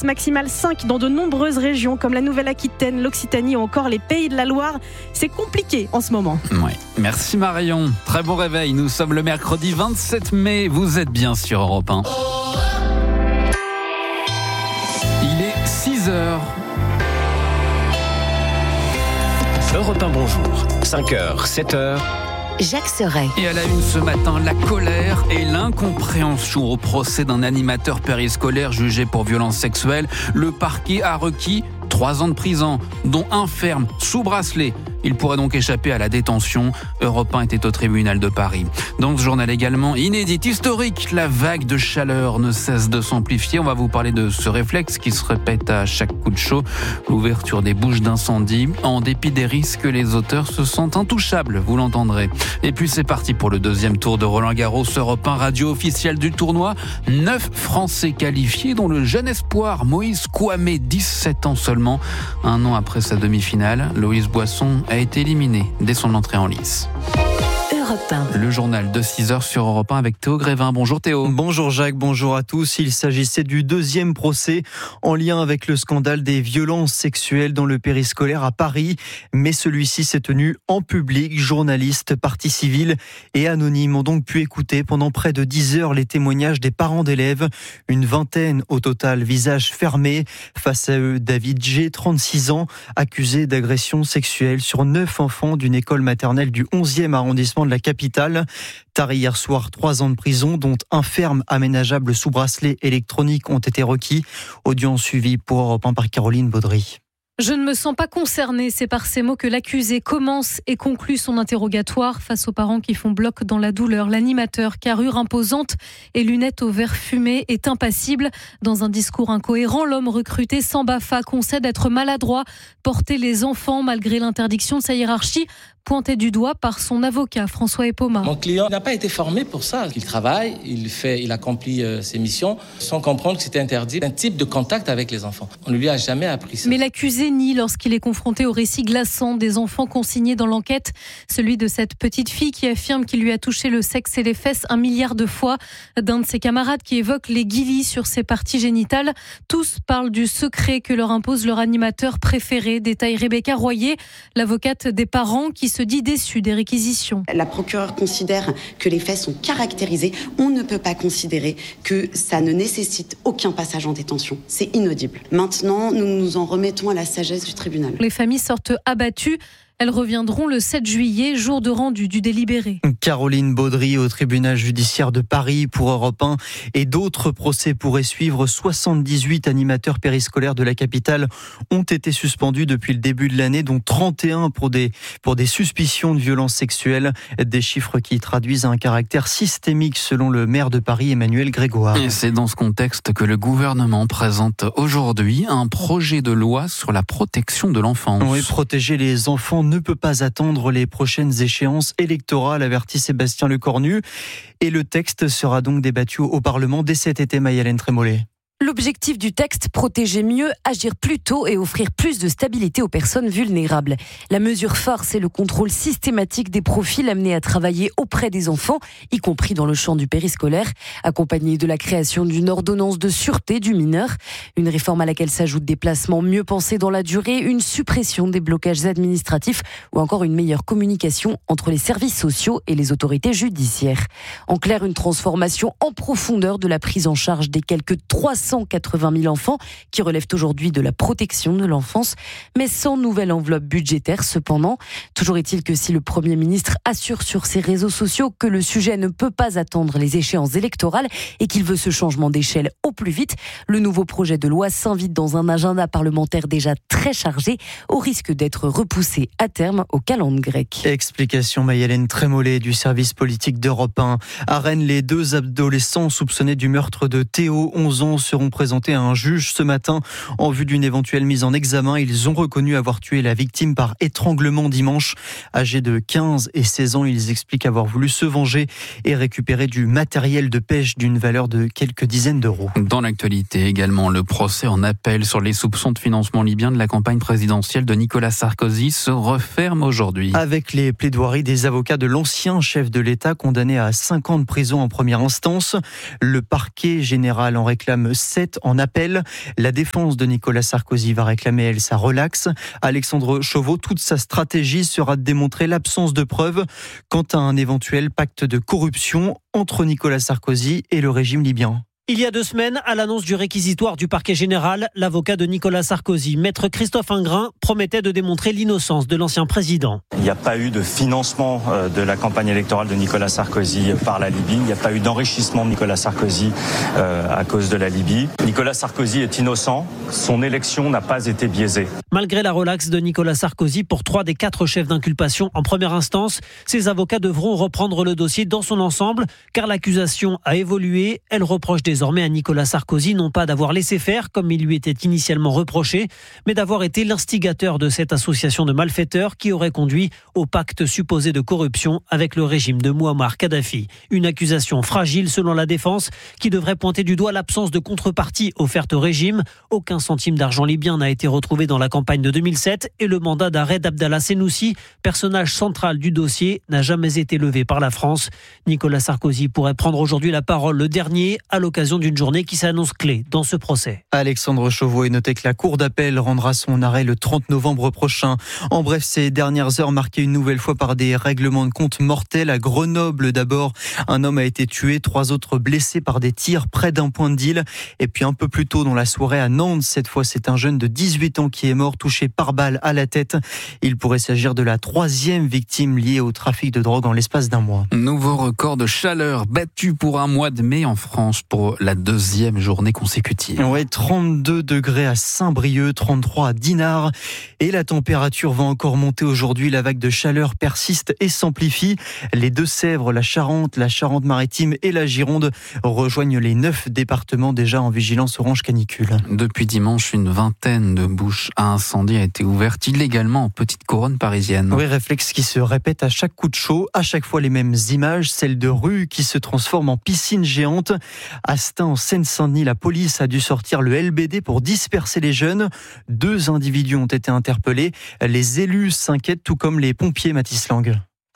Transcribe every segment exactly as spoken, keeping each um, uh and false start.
six, maximale cinq dans de nombreuses régions comme la Nouvelle-Aquitaine, l'Occitanie ou encore les Pays de la Loire. C'est compliqué en ce moment. Ouais. Merci Marion. Très bon réveil. Nous sommes le mercredi vingt-sept mai. Vous êtes bien sur Europe un. Il est six heures. Europe un, bonjour. cinq heures, sept heures. Jacques Serret. Et à la une ce matin, la colère et l'incompréhension au procès d'un animateur périscolaire jugé pour violence sexuelle. Le parquet a requis trois ans de prison, dont un ferme, sous bracelet. Il pourrait donc échapper à la détention. Europe un était au tribunal de Paris. Dans ce journal également, inédit, historique, la vague de chaleur ne cesse de s'amplifier. On va vous parler de ce réflexe qui se répète à chaque coup de chaud, l'ouverture des bouches d'incendie. En dépit des risques, les auteurs se sentent intouchables, vous l'entendrez. Et puis c'est parti pour le deuxième tour de Roland-Garros, Europe un, radio officielle du tournoi. Neuf Français qualifiés, dont le jeune espoir Moïse Kouamé, dix-sept ans seulement. Un an après sa demi-finale, Loïs Boisson a été éliminé dès son entrée en lice. Europe un. Le journal de six heures sur Europe un avec Théo Grévin. Bonjour Théo. Bonjour Jacques, bonjour à tous. Il s'agissait du deuxième procès en lien avec le scandale des violences sexuelles dans le périscolaire à Paris. Mais celui-ci s'est tenu en public. Journalistes, parties civiles et anonymes ont donc pu écouter pendant près de dix heures les témoignages des parents d'élèves. Une vingtaine au total, visage fermé. Face à eux, David G, trente-six ans, accusé d'agression sexuelle sur neuf enfants d'une école maternelle du onzième arrondissement de la capitale. Tard hier soir, trois ans de prison, dont un ferme aménageable sous bracelet électronique ont été requis. Audience suivie pour Europe un par Caroline Baudry. Je ne me sens pas concernée, c'est par ces mots que l'accusé commence et conclut son interrogatoire face aux parents qui font bloc dans la douleur. L'animateur, carrure imposante et lunettes au verre fumé, est impassible. Dans un discours incohérent, l'homme recruté sans B A F A concède être maladroit, porter les enfants malgré l'interdiction de sa hiérarchie, pointé du doigt par son avocat François Epoma. Mon client n'a pas été formé pour ça. Il travaille, il fait, il accomplit euh, ses missions sans comprendre que c'était interdit un type de contact avec les enfants. On ne lui a jamais appris ça. Mais l'accusé nie lorsqu'il est confronté au récit glaçant des enfants consignés dans l'enquête. Celui de cette petite fille qui affirme qu'il lui a touché le sexe et les fesses un milliard de fois. D'un de ses camarades qui évoque les guilis sur ses parties génitales. Tous parlent du secret que leur impose leur animateur préféré, détaille Rebecca Royer, l'avocate des parents qui se dit déçue des réquisitions. La procureure considère que les faits sont caractérisés. On ne peut pas considérer que ça ne nécessite aucun passage en détention. C'est inaudible. Maintenant, nous nous en remettons à la sagesse du tribunal. Les familles sortent abattues. Elles reviendront le sept juillet, jour de rendu du délibéré. Caroline Baudry au tribunal judiciaire de Paris pour Europe un et d'autres procès pourraient suivre. soixante-dix-huit animateurs périscolaires de la capitale ont été suspendus depuis le début de l'année, dont trente et un pour des, pour des suspicions de violences sexuelles. Des chiffres qui traduisent un caractère systémique selon le maire de Paris, Emmanuel Grégoire. Et c'est dans ce contexte que le gouvernement présente aujourd'hui un projet de loi sur la protection de l'enfance. Oui, protéger les enfants ne peut pas attendre les prochaines échéances électorales, avertit Sébastien Lecornu. Et le texte sera donc débattu au Parlement dès cet été, Maï-Hélène Trémollet. L'objectif du texte, protéger mieux, agir plus tôt et offrir plus de stabilité aux personnes vulnérables. La mesure phare, c'est le contrôle systématique des profils amenés à travailler auprès des enfants, y compris dans le champ du périscolaire, accompagné de la création d'une ordonnance de sûreté du mineur. Une réforme à laquelle s'ajoutent des placements mieux pensés dans la durée, une suppression des blocages administratifs ou encore une meilleure communication entre les services sociaux et les autorités judiciaires. En clair, une transformation en profondeur de la prise en charge des quelques trois cent quatre-vingt mille enfants qui relèvent aujourd'hui de la protection de l'enfance, mais sans nouvelle enveloppe budgétaire cependant. Toujours est-il que si le Premier ministre assure sur ses réseaux sociaux que le sujet ne peut pas attendre les échéances électorales et qu'il veut ce changement d'échelle au plus vite, le nouveau projet de loi s'invite dans un agenda parlementaire déjà très chargé, au risque d'être repoussé à terme au calendrier grec. Explication Maï-Hélène Trémollet du service politique d'Europe un. À Rennes, les deux adolescents soupçonnés du meurtre de Théo, onze ans, seront présentés à un juge ce matin en vue d'une éventuelle mise en examen. Ils ont reconnu avoir tué la victime par étranglement dimanche. Âgés de quinze et seize ans, ils expliquent avoir voulu se venger et récupérer du matériel de pêche d'une valeur de quelques dizaines d'euros. Dans l'actualité également, le procès en appel sur les soupçons de financement libyen de la campagne présidentielle de Nicolas Sarkozy se referme aujourd'hui. Avec les plaidoiries des avocats de l'ancien chef de l'État condamné à cinq ans de prison en première instance, le parquet général en réclame sept en appel. La défense de Nicolas Sarkozy va réclamer, elle, sa relaxe. Alexandre Chauveau, toute sa stratégie sera de démontrer l'absence de preuves quant à un éventuel pacte de corruption entre Nicolas Sarkozy et le régime libyen. Il y a deux semaines, à l'annonce du réquisitoire du parquet général, l'avocat de Nicolas Sarkozy, maître Christophe Ingrain, promettait de démontrer l'innocence de l'ancien président. Il n'y a pas eu de financement de la campagne électorale de Nicolas Sarkozy par la Libye. Il n'y a pas eu d'enrichissement de Nicolas Sarkozy à cause de la Libye. Nicolas Sarkozy est innocent. Son élection n'a pas été biaisée. Malgré la relaxe de Nicolas Sarkozy pour trois des quatre chefs d'inculpation en première instance, ses avocats devront reprendre le dossier dans son ensemble car l'accusation a évolué. Elle reproche des désormais à Nicolas Sarkozy, non pas d'avoir laissé faire, comme il lui était initialement reproché, mais d'avoir été l'instigateur de cette association de malfaiteurs qui aurait conduit au pacte supposé de corruption avec le régime de Mouammar Kadhafi. Une accusation fragile selon la défense qui devrait pointer du doigt l'absence de contrepartie offerte au régime. Aucun centime d'argent libyen n'a été retrouvé dans la campagne de deux mille sept et le mandat d'arrêt d'Abdallah Senoussi, personnage central du dossier, n'a jamais été levé par la France. Nicolas Sarkozy pourrait prendre aujourd'hui la parole, le dernier, à l'occasion d'une journée qui s'annonce clé dans ce procès. Alexandre Chauveau, et notez que la Cour d'appel rendra son arrêt le trente novembre prochain. En bref, ces dernières heures marquées une nouvelle fois par des règlements de compte mortels. À Grenoble d'abord, un homme a été tué, trois autres blessés par des tirs près d'un point de deal. Et puis un peu plus tôt dans la soirée à Nantes, cette fois c'est un jeune de dix-huit ans qui est mort, touché par balle à la tête. Il pourrait s'agir de la troisième victime liée au trafic de drogue en l'espace d'un mois. Nouveau record de chaleur battu pour un mois de mai en France pour la deuxième journée consécutive. Ouais, trente-deux degrés à Saint-Brieuc, trente-trois à Dinard. Et la température va encore monter aujourd'hui. La vague de chaleur persiste et s'amplifie. Les Deux-Sèvres, la Charente, la Charente-Maritime et la Gironde rejoignent les neuf départements déjà en vigilance orange canicule. Depuis dimanche, une vingtaine de bouches à incendie a été ouverte illégalement en petite couronne parisienne. Oui, réflexe qui se répète à chaque coup de chaud. À chaque fois les mêmes images, celles de rues qui se transforment en piscine géante. À Stains, en Seine-Saint-Denis, la police a dû sortir le L B D pour disperser les jeunes. Deux individus ont été interpellés. Les élus s'inquiètent, tout comme les pompiers, Mathis Lang.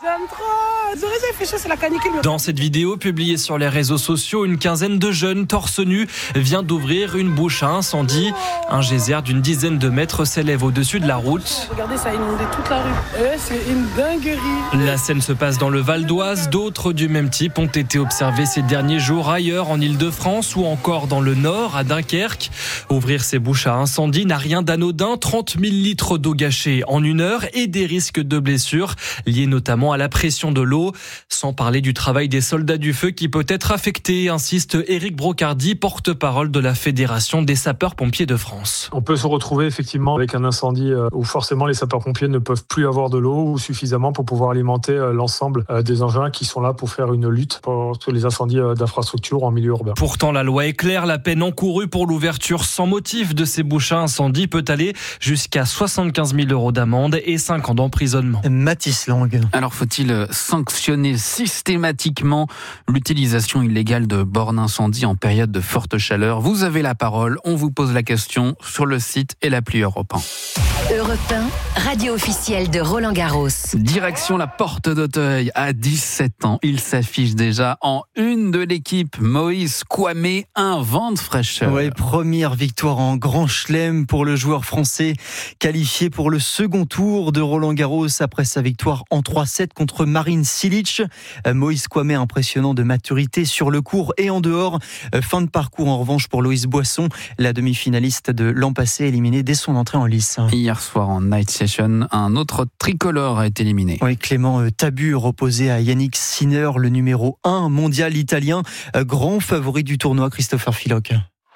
Dans cette vidéo publiée sur les réseaux sociaux, une quinzaine de jeunes torse nu vient d'ouvrir une bouche à incendie. Un geyser d'une dizaine de mètres s'élève au-dessus de la route. Regardez, ça a inondé toute la rue. Eh, c'est une dinguerie. La scène se passe dans le Val d'Oise. D'autres du même type ont été observés ces derniers jours ailleurs en Île-de-France ou encore dans le Nord, à Dunkerque. Ouvrir ces bouches à incendie n'a rien d'anodin. trente mille litres d'eau gâchée en une heure et des risques de blessures liés notamment à la pression de l'eau. Sans parler du travail des soldats du feu qui peut être affecté, insiste Éric Brocardi, porte-parole de la Fédération des sapeurs-pompiers de France. On peut se retrouver effectivement avec un incendie où forcément les sapeurs-pompiers ne peuvent plus avoir de l'eau ou suffisamment pour pouvoir alimenter l'ensemble des engins qui sont là pour faire une lutte contre les incendies d'infrastructures en milieu urbain. Pourtant, la loi est claire, la peine encourue pour l'ouverture sans motif de ces bouches à incendie peut aller jusqu'à soixante-quinze mille euros d'amende et cinq ans d'emprisonnement. Mathis Lang. Alors faut-il sanctionner systématiquement l'utilisation illégale de bornes incendie en période de forte chaleur? Vous avez la parole, on vous pose la question sur le site et l'appli Europe un. Europe un, radio officielle de Roland Garros. Direction la Porte d'Auteuil. À dix-sept ans, il s'affiche déjà en une de l'équipe. Moïse Kouamé, un vent de fraîcheur. Ouais, première victoire en Grand Chelem pour le joueur français, qualifié pour le second tour de Roland Garros après sa victoire en trois sept contre Marin Cilic. Moïse Kouamé, impressionnant de maturité sur le court et en dehors. Fin de parcours en revanche pour Loïs Boisson, la demi-finaliste de l'an passé, éliminée dès son entrée en lice. Hier soir en night session, un autre tricolore a été éliminé. Oui, Clément Tabur opposé à Yannick Sinner, le numéro un mondial italien, grand favori du tournoi, Christopher Filoc.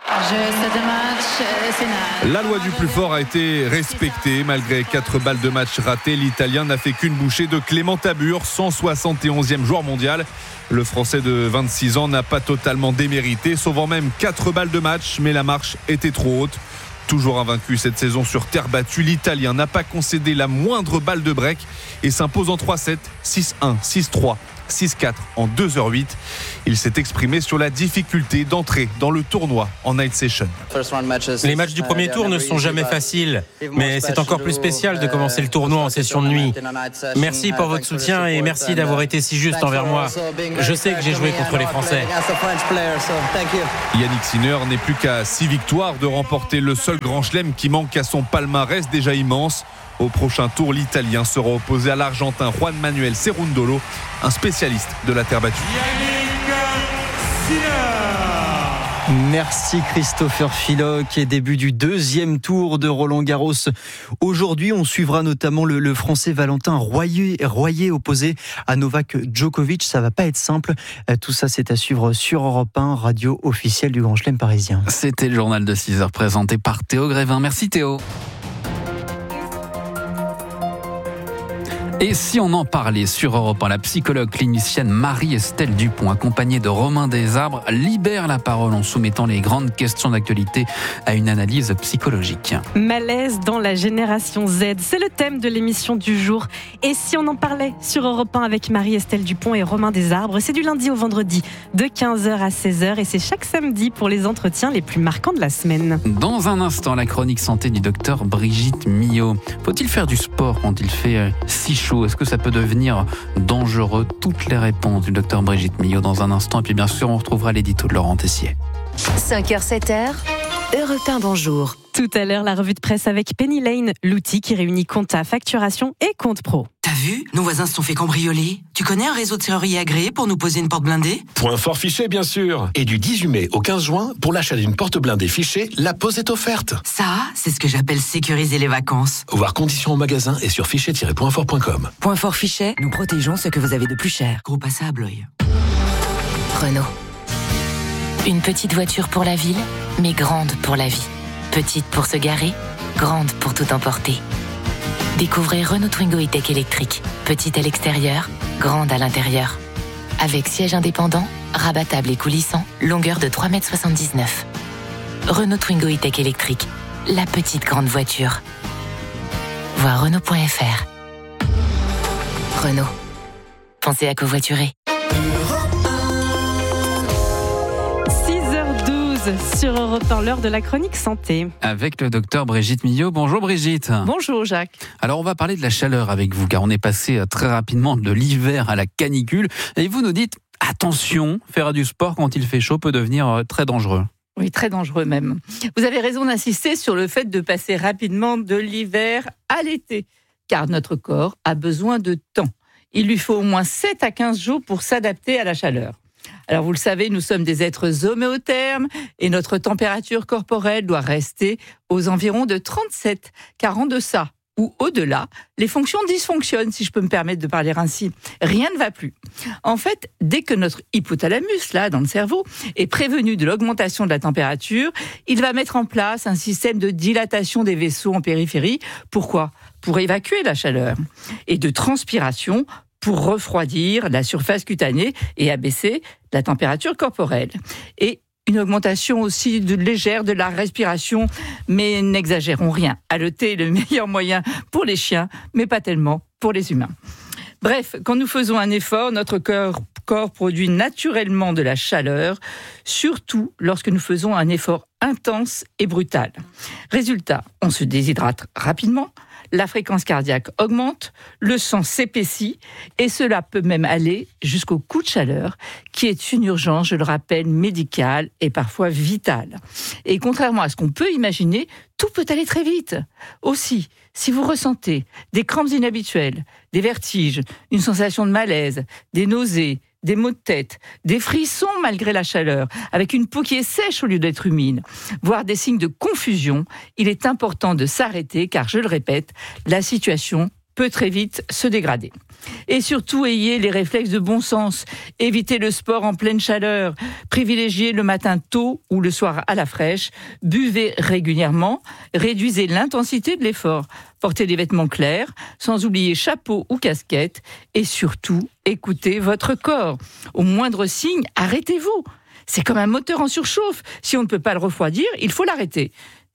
La loi du plus fort a été respectée. Malgré quatre balles de match ratées, l'Italien n'a fait qu'une bouchée de Clément Tabur, cent soixante et onzième joueur mondial. Le Français de vingt-six ans n'a pas totalement démérité, sauvant même quatre balles de match, mais la marche était trop haute. Toujours invaincu cette saison sur terre battue, l'Italien n'a pas concédé la moindre balle de break et s'impose en trois sept, six un, six trois, six quatre en deux heures huit. Il s'est exprimé sur la difficulté d'entrer dans le tournoi en night session. Les matchs du premier tour ne sont jamais faciles, mais c'est encore plus spécial de commencer le tournoi en session de nuit. Merci pour votre soutien et merci d'avoir été si juste envers moi. Je sais que j'ai joué contre les Français. Yannick Sinner n'est plus qu'à six victoires de remporter le seul grand chelem qui manque à son palmarès déjà immense. Au prochain tour, l'Italien sera opposé à l'Argentin Juan Manuel Cerundolo, un spécialiste de la terre battue. Merci Christopher Philoc et début du deuxième tour de Roland-Garros. Aujourd'hui, on suivra notamment le, le Français Valentin Royer, Royer opposé à Novak Djokovic. Ça va pas être simple. Tout ça, c'est à suivre sur Europe un, radio officielle du Grand Chelem parisien. C'était le journal de six heures présenté par Théo Grévin. Merci Théo. Et si on en parlait sur Europe un, la psychologue clinicienne Marie-Estelle Dupont, accompagnée de Romain Desarbres, libère la parole en soumettant les grandes questions d'actualité à une analyse psychologique. Malaise dans la génération Z, c'est le thème de l'émission du jour. Et si on en parlait sur Europe un avec Marie-Estelle Dupont et Romain Desarbres, c'est du lundi au vendredi de quinze heures à seize heures et c'est chaque samedi pour les entretiens les plus marquants de la semaine. Dans un instant, la chronique santé du docteur Brigitte Millot. Faut-il faire du sport quand il fait si chaud ? Est-ce que ça peut devenir dangereux ? Toutes les réponses du docteur Brigitte Millot dans un instant. Et puis bien sûr, on retrouvera l'édito de Laurent Tessier. cinq heures, sept heures, Europe un, bonjour. Tout à l'heure, la revue de presse avec Penny Lane, l'outil qui réunit compta, facturation et compte pro. T'as vu ? Nos voisins se sont fait cambrioler. Tu connais un réseau de serruriers agréé pour nous poser une porte blindée ? Point fort Fichet, bien sûr. Et du dix-huit mai au quinze juin, pour l'achat d'une porte blindée Fichet, la pose est offerte. Ça, c'est ce que j'appelle sécuriser les vacances. Voir conditions au magasin et sur fichet tiret point fort point com. Point fort Fichet, nous protégeons ce que vous avez de plus cher. Gros pas ça à Blois. Renault. Une petite voiture pour la ville, mais grande pour la vie. Petite pour se garer, grande pour tout emporter. Découvrez Renault Twingo E-Tech électrique. Petite à l'extérieur, grande à l'intérieur. Avec siège indépendant, rabattable et coulissant, longueur de trois mètres soixante-dix-neuf. Renault Twingo E-Tech électrique. La petite grande voiture. Voir Renault point F R. Renault. Pensez à covoiturer. Sur Europe un, l'heure de la chronique santé. Avec le docteur Brigitte Millot. Bonjour Brigitte. Bonjour Jacques. Alors on va parler de la chaleur avec vous, car on est passé très rapidement de l'hiver à la canicule. Et vous nous dites, attention, faire du sport quand il fait chaud peut devenir très dangereux. Oui, très dangereux même. Vous avez raison d'insister sur le fait de passer rapidement de l'hiver à l'été, car notre corps a besoin de temps. Il lui faut au moins sept à quinze jours pour s'adapter à la chaleur. Alors vous le savez, nous sommes des êtres homéothermes et notre température corporelle doit rester aux environs de trente-sept, car en deçà ou au-delà, les fonctions dysfonctionnent, si je peux me permettre de parler ainsi. Rien ne va plus. En fait, dès que notre hypothalamus, là, dans le cerveau, est prévenu de l'augmentation de la température, il va mettre en place un système de dilatation des vaisseaux en périphérie. Pourquoi ? Pour évacuer la chaleur. Et de transpiration pour refroidir la surface cutanée et abaisser la température corporelle. Et une augmentation aussi de, légère de la respiration, mais n'exagérons rien. Haleter est le meilleur moyen pour les chiens, mais pas tellement pour les humains. Bref, quand nous faisons un effort, notre corps, corps produit naturellement de la chaleur, surtout lorsque nous faisons un effort intense et brutal. Résultat, on se déshydrate rapidement, la fréquence cardiaque augmente, le sang s'épaissit et cela peut même aller jusqu'au coup de chaleur qui est une urgence, je le rappelle, médicale et parfois vitale. Et contrairement à ce qu'on peut imaginer, tout peut aller très vite. Aussi, si vous ressentez des crampes inhabituelles, des vertiges, une sensation de malaise, des nausées, des maux de tête, des frissons malgré la chaleur, avec une peau qui est sèche au lieu d'être humide, voire des signes de confusion, il est important de s'arrêter car, je le répète, la situation peut très vite se dégrader. Et surtout, ayez les réflexes de bon sens. Évitez le sport en pleine chaleur. Privilégiez le matin tôt ou le soir à la fraîche. Buvez régulièrement. Réduisez l'intensité de l'effort. Portez des vêtements clairs, sans oublier chapeau ou casquette. Et surtout, écoutez votre corps. Au moindre signe, arrêtez-vous. C'est comme un moteur en surchauffe. Si on ne peut pas le refroidir, il faut l'arrêter.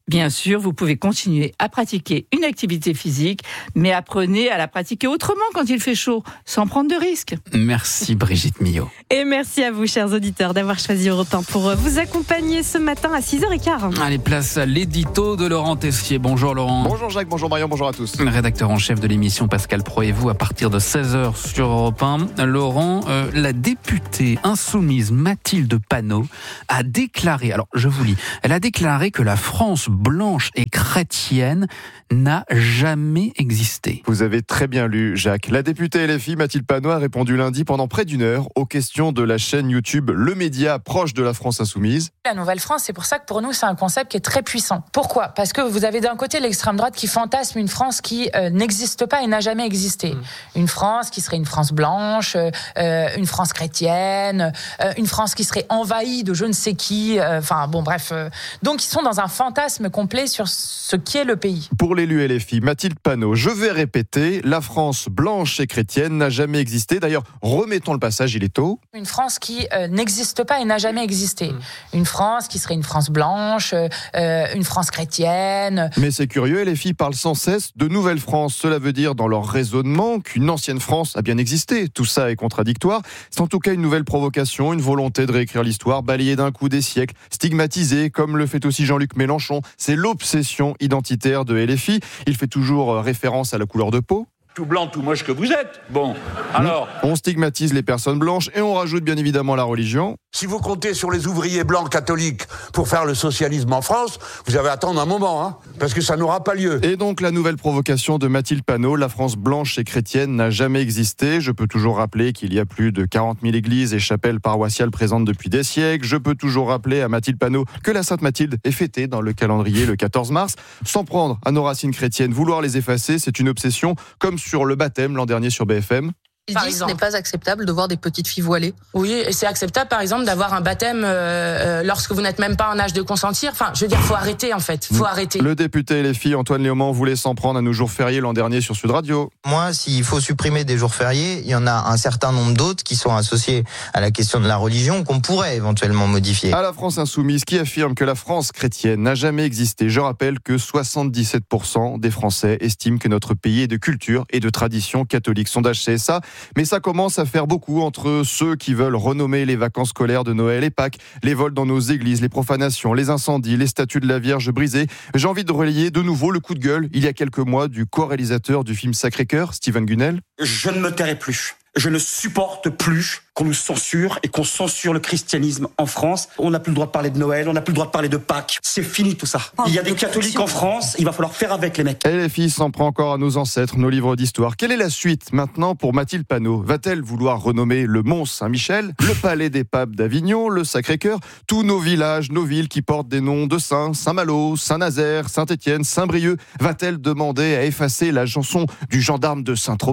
Bien sûr, vous pouvez continuer à pratiquer une activité physique, mais apprenez à la pratiquer autrement quand il fait chaud, sans prendre de risques. Merci Brigitte Millot. Et merci à vous, chers auditeurs, d'avoir choisi Europe un pour vous accompagner ce matin à six heures quinze. Allez, place à l'édito de Laurent Tessier. Bonjour Laurent. Bonjour Jacques, bonjour Marion, bonjour à tous. Rédacteur en chef de l'émission Pascal Pro et vous à partir de seize heures sur Europe un. Laurent, euh, la députée insoumise Mathilde Panot a déclaré, alors je vous lis, elle a déclaré que la France blanche et chrétienne n'a jamais existé. Vous avez très bien lu, Jacques. La députée L F I Mathilde Panot a répondu lundi pendant près d'une heure aux questions de la chaîne YouTube Le Média, proche de la France insoumise. La Nouvelle-France, c'est pour ça que pour nous, c'est un concept qui est très puissant. Pourquoi ? Parce que vous avez d'un côté l'extrême droite qui fantasme une France qui euh, n'existe pas et n'a jamais existé. Mmh. Une France qui serait une France blanche, euh, une France chrétienne, euh, une France qui serait envahie de je ne sais qui. Enfin euh, bon, bref. Euh, donc ils sont dans un fantasme complet sur ce qu'est le pays. Pour l'élu L F I Mathilde Panot, je vais répéter, la France blanche et chrétienne n'a jamais existé. D'ailleurs, remettons le passage, il est tôt. Une France qui euh, n'existe pas et n'a jamais existé. Mmh. Une France qui serait une France blanche, euh, une France chrétienne. Mais c'est curieux, L F I parle sans cesse de Nouvelle France. Cela veut dire dans leur raisonnement qu'une ancienne France a bien existé. Tout ça est contradictoire. C'est en tout cas une nouvelle provocation, une volonté de réécrire l'histoire, balayer d'un coup des siècles, stigmatiser, comme le fait aussi Jean-Luc Mélenchon. C'est l'obsession identitaire de L F I. Il fait toujours référence à la couleur de peau. Tout blanc, tout moche que vous êtes. Bon, alors... On stigmatise les personnes blanches et on rajoute bien évidemment la religion. Si vous comptez sur les ouvriers blancs catholiques pour faire le socialisme en France, vous avez à attendre un moment, hein, parce que ça n'aura pas lieu. Et donc la nouvelle provocation de Mathilde Panot, la France blanche et chrétienne n'a jamais existé. Je peux toujours rappeler qu'il y a plus de quarante mille églises et chapelles paroissiales présentes depuis des siècles. Je peux toujours rappeler à Mathilde Panot que la Sainte Mathilde est fêtée dans le calendrier le quatorze mars. S'en prendre à nos racines chrétiennes, vouloir les effacer, c'est une obsession, comme sur le baptême l'an dernier sur B F M. Il dit que ce n'est pas acceptable de voir des petites filles voilées. Oui, et c'est acceptable par exemple d'avoir un baptême euh, lorsque vous n'êtes même pas en âge de consentir. Enfin, je veux dire, faut arrêter en fait, faut arrêter. Le député L F I Antoine Léaumont voulait s'en prendre à nos jours fériés l'an dernier sur Sud Radio. Moi, s'il faut supprimer des jours fériés, il y en a un certain nombre d'autres qui sont associés à la question de la religion qu'on pourrait éventuellement modifier. À la France insoumise qui affirme que la France chrétienne n'a jamais existé. Je rappelle que soixante-dix-sept pour cent des Français estiment que notre pays est de culture et de tradition catholique. Sondage C S A, mais ça commence à faire beaucoup entre ceux qui veulent renommer les vacances scolaires de Noël et Pâques, les vols dans nos églises, les profanations, les incendies, les statues de la Vierge brisées. J'ai envie de relayer de nouveau le coup de gueule, il y a quelques mois, du co-réalisateur du film Sacré-Cœur, Steven Gunnell. Je ne me tairai plus. Je ne supporte plus qu'on nous censure et qu'on censure le christianisme en France. On n'a plus le droit de parler de Noël, on n'a plus le droit de parler de Pâques. C'est fini tout ça. Il y a des catholiques en France, il va falloir faire avec les mecs. L F I s'en prend encore à nos ancêtres, nos livres d'histoire. Quelle est la suite maintenant pour Mathilde Panot ? Va-t-elle vouloir renommer le Mont Saint-Michel, le Palais des Papes d'Avignon, le Sacré-Cœur, tous nos villages, nos villes qui portent des noms de saints, Saint-Malo, Saint-Nazaire, Saint-Étienne, Saint-Brieuc ? Va-t-elle demander à effacer la chanson du gendarme de Saint-Tropez ?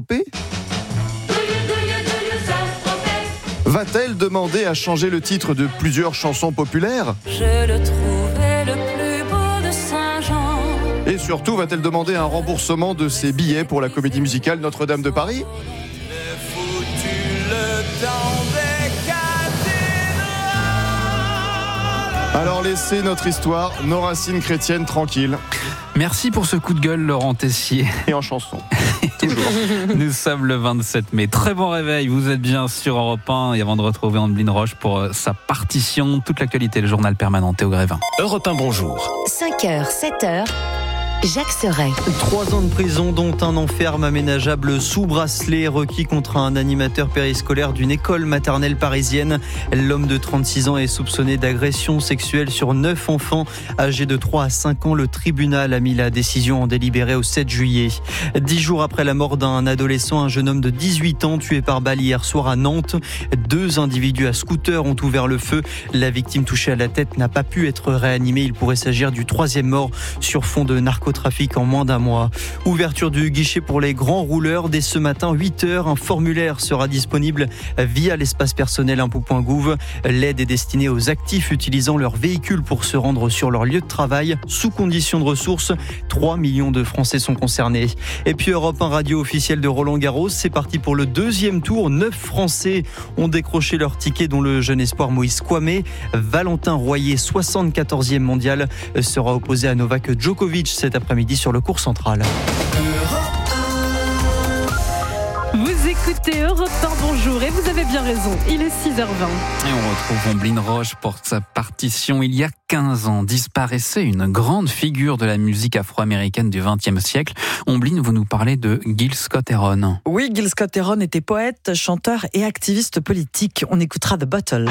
Va-t-elle demander à changer le titre de plusieurs chansons populaires ? Je le trouvais le plus beau de Saint-Jean. Et surtout, va-t-elle demander un remboursement de ses billets pour la comédie musicale Notre-Dame de Paris ? Alors laissez notre histoire, nos racines chrétiennes tranquilles. Merci pour ce coup de gueule, Laurent Tessier. Et en chanson. Toujours. Nous sommes le vingt-sept mai. Très bon réveil, vous êtes bien sur Europe un. Et avant de retrouver Amblin Roche pour sa partition, toute l'actualité, le journal permanent Théo Grévin. Europe un, bonjour. cinq heures, sept heures. Jacques Serret. Trois ans de prison, dont un an ferme aménageable sous bracelet requis contre un animateur périscolaire d'une école maternelle parisienne. L'homme de trente-six ans est soupçonné d'agression sexuelle sur neuf enfants âgés de trois à cinq ans. Le tribunal a mis la décision en délibéré au sept juillet. Dix jours après la mort d'un adolescent, un jeune homme de dix-huit ans tué par balle hier soir à Nantes. Deux individus à scooter ont ouvert le feu. La victime touchée à la tête n'a pas pu être réanimée. Il pourrait s'agir du troisième mort sur fond de narcotrafic. narcotrafic en moins d'un mois. Ouverture du guichet pour les grands rouleurs dès ce matin, huit heures. Un formulaire sera disponible via l'espace personnel impôts point gouv. L'aide est destinée aux actifs utilisant leur véhicule pour se rendre sur leur lieu de travail sous conditions de ressources. trois millions de Français sont concernés. Et puis Europe un, radio officielle de Roland Garros, c'est parti pour le deuxième tour. Neuf Français ont décroché leur ticket, dont le jeune espoir Moïse Kouamé. Valentin Royer, soixante-quatorzième mondial, sera opposé à Novak Djokovic cet après-midi sur le court central. Vous écoutez Europe un, bonjour, et vous avez bien raison, il est six heures vingt. Et on retrouve Omblin Roche pour sa partition. Il y a quinze ans, disparaissait une grande figure de la musique afro-américaine du vingtième siècle. Omblin, vous nous parlez de Gil Scott-Heron. Oui, Gil Scott-Heron était poète, chanteur et activiste politique. On écoutera The Bottle.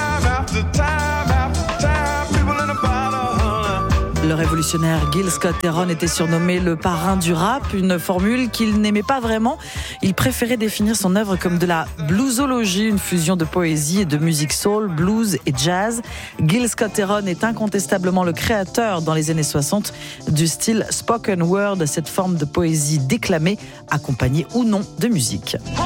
Le révolutionnaire Gil Scott-Heron était surnommé le parrain du rap, une formule qu'il n'aimait pas vraiment. Il préférait définir son œuvre comme de la bluesologie, une fusion de poésie et de musique soul, blues et jazz. Gil Scott-Heron est incontestablement le créateur dans les années soixante du style spoken word, cette forme de poésie déclamée, accompagnée ou non de musique.